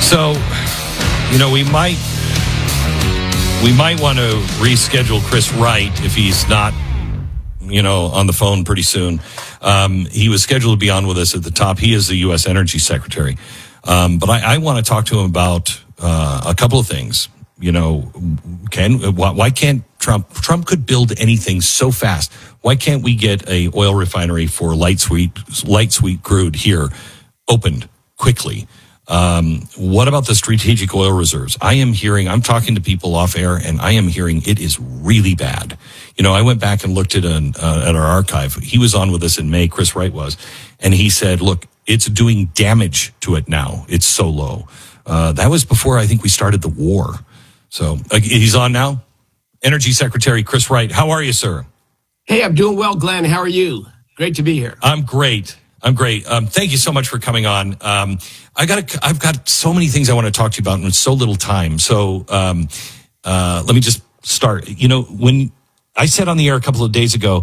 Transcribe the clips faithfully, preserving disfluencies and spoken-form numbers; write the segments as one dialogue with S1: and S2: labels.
S1: So, you know, we might we might want to reschedule Chris Wright if he's not, you know, on the phone pretty soon. Um, he was scheduled to be on with us at the top. He is the U S Energy Secretary. Um, but I, I want to talk to him about uh, a couple of things. You know, can why, why can't Trump? Trump could build anything so fast. Why can't we get a oil refinery for light sweet light sweet crude here opened quickly? Um, what about the strategic oil reserves? I am hearing, I'm talking to people off air, and I am hearing it is really bad. You know, I went back and looked at an, uh, at our archive. He was on with us in May, Chris Wright was, and he said, look, it's doing damage to it now. It's so low. Uh, that was before I think we started the war. So uh, he's on now. Energy Secretary Chris Wright. How are you, sir?
S2: Hey, I'm doing well, Glenn. How are you? Great to be here.
S1: I'm great. I'm great. Um, thank you so much for coming on. Um, I got, I've got so many things I want to talk to you about in so little time. So um, uh, let me just start. You know, when I said on the air a couple of days ago,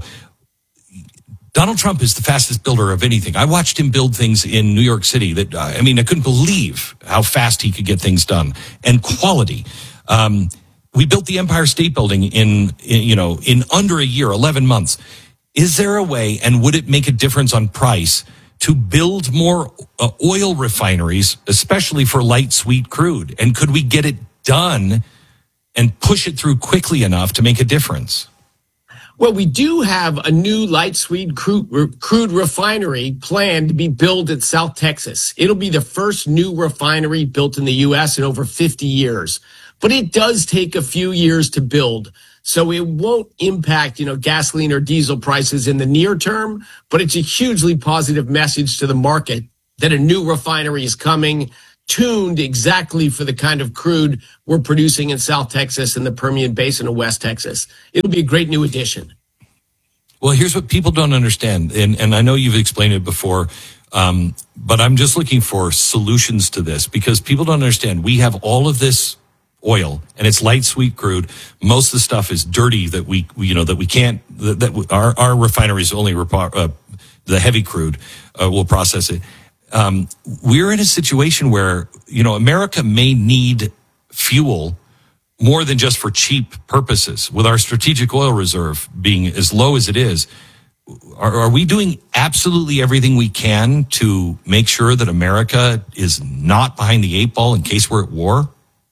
S1: Donald Trump is the fastest builder of anything. I watched him build things in New York City that, I mean, I couldn't believe how fast he could get things done and quality. Um, we built the Empire State Building in, in, you know, in under a year, eleven months. Is there a way, and would it make a difference on price, to build more uh, oil refineries, especially for light sweet crude? And could we get it done and push it through quickly enough to make a difference?
S2: Well, we do have a new light sweet crude, crude refinery planned to be built in South Texas. It'll be the first new refinery built in the U S in over fifty years. But it does take a few years to build. So it won't impact, you know, gasoline or diesel prices in the near term, but it's a hugely positive message to the market that a new refinery is coming, tuned exactly for the kind of crude we're producing in South Texas and the Permian Basin of West Texas. It'll be a great new addition.
S1: Well, here's what people don't understand, and, and I know you've explained it before, um, but I'm just looking for solutions to this because people don't understand. We have all of this oil and it's light sweet crude. Most of the stuff is dirty that we, we you know, that we can't, that, that our, our refineries only, uh, the heavy crude, uh, will process it. Um, we're in a situation where, you know, America may need fuel more than just for cheap purposes. With our strategic oil reserve being as low as it is, are, are we doing absolutely everything we can to make sure that America is not behind the eight ball in case we're at war?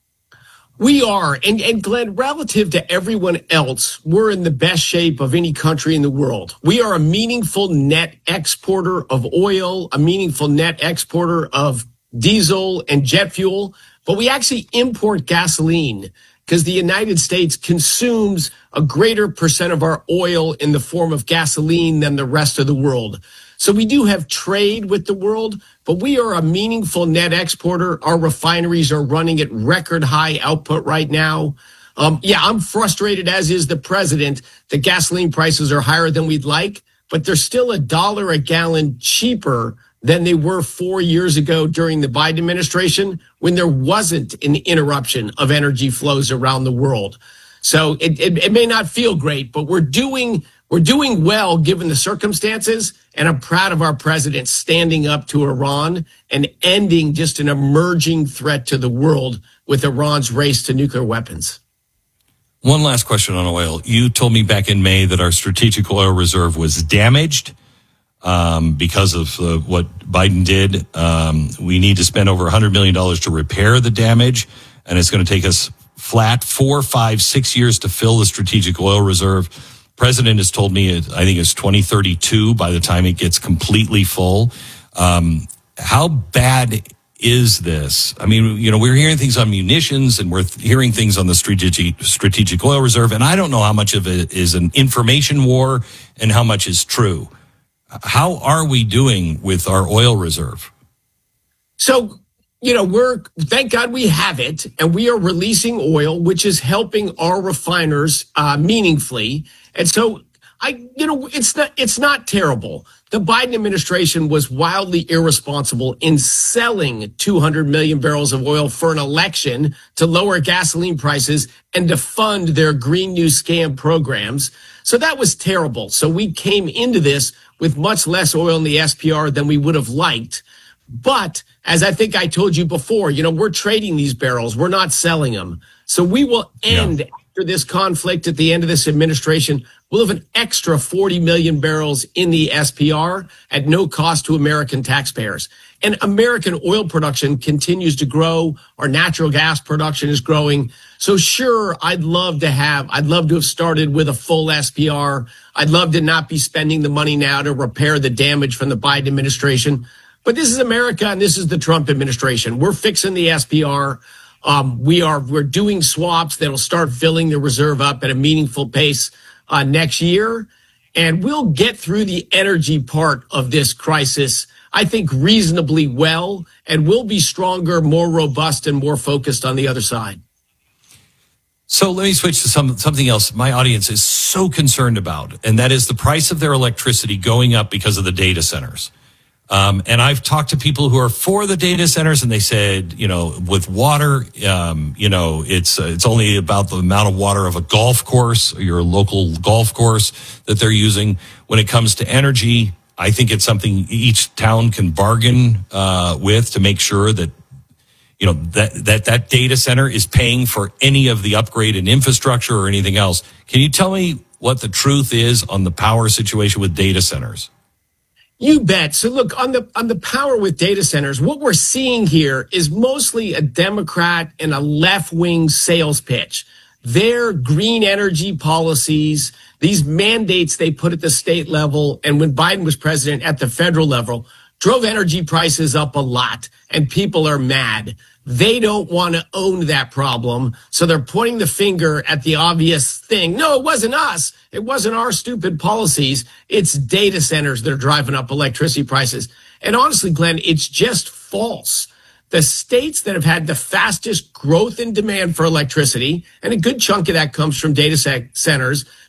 S2: We are. And, and Glenn, relative to everyone else, we're in the best shape of any country in the world. We are a meaningful net exporter of oil, a meaningful net exporter of diesel and jet fuel, but we actually import gasoline because the United States consumes a greater percent of our oil in the form of gasoline than the rest of the world. So we do have trade with the world, but we are a meaningful net exporter. Our refineries are running at record high output right now. Um, yeah, I'm frustrated, as is the president, that gasoline prices are higher than we'd like, but they're still a dollar a gallon cheaper than they were four years ago during the Biden administration when there wasn't an interruption of energy flows around the world. So it, it, it may not feel great, but we're doing we're doing well given the circumstances. And I'm proud of our president standing up to Iran and ending just an emerging threat to the world with Iran's race to nuclear weapons.
S1: One last question on oil. You told me back in May that our strategic oil reserve was damaged um, because of uh, what Biden did. Um, we need to spend over one hundred million dollars to repair the damage, and it's going to take us flat four, five, six years to fill the strategic oil reserve. President has told me, I think it's twenty thirty-two by the time it gets completely full. Um, how bad is this? I mean, you know, we're hearing things on munitions and we're hearing things on the strategic strategic oil reserve, and I don't know how much of it is an information war and how much is true. How are we doing with our oil reserve?
S2: So, you know, we're, thank God we have it, and we are releasing oil, which is helping our refiners uh, meaningfully. And so I, you know, it's not, it's not terrible. The Biden administration was wildly irresponsible in selling two hundred million barrels of oil for an election to lower gasoline prices and to fund their Green New Scam programs. So that was terrible. So we came into this with much less oil in the S P R than we would have liked. But as I think I told you before, you know, we're trading these barrels. We're not selling them. So we will end yeah. after this conflict at the end of this administration. We'll have an extra forty million barrels in the S P R at no cost to American taxpayers. And American oil production continues to grow. Our natural gas production is growing. So sure, I'd love to have, I'd love to have started with a full S P R. I'd love to not be spending the money now to repair the damage from the Biden administration. But this is America and this is the Trump administration. We're fixing the S P R. Um, we are, we're doing swaps that'll start filling the reserve up at a meaningful pace uh, next year. And we'll get through the energy part of this crisis, I think, reasonably well, and we'll be stronger, more robust, and more focused on the other side.
S1: So let me switch to some, something else my audience is so concerned about, and that is the price of their electricity going up because of the data centers. Um, and I've talked to people who are for the data centers, and they said, you know, with water, um, you know, it's uh, it's only about the amount of water of a golf course, or your local golf course that they're using. When it comes to energy, I think it's something each town can bargain uh, with to make sure that, you know, that, that that data center is paying for any of the upgrade in infrastructure or anything else. Can you tell me what the truth is on the power situation with data centers?
S2: You bet. So look, on the on the power with data centers, what we're seeing here is mostly a Democrat and a left-wing sales pitch. Their green energy policies, these mandates they put at the state level, and when Biden was president at the federal level, drove energy prices up a lot, and people are mad. They don't want to own that problem, so they're pointing the finger at the obvious thing. No, it wasn't us. It wasn't our stupid policies. It's data centers that are driving up electricity prices. And honestly, Glenn, it's just false. The states that have had the fastest growth in demand for electricity, and a good chunk of that comes from data centers,